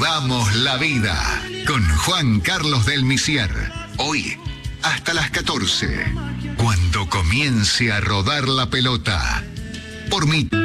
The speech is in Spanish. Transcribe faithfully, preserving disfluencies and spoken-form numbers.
damos la vida con Juan Carlos del Misier. Hoy, hasta las catorce, cuando comience a rodar la pelota. Por mi